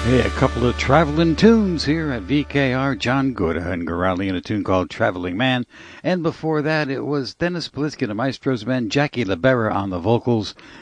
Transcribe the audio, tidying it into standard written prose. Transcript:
Hey, a couple of traveling tunes here at VKR. John Guda and Gorali in a tune called Traveling Man. And before that, it was Dennis Polisky, the Maestro's Men, Jackie Libera on the vocals,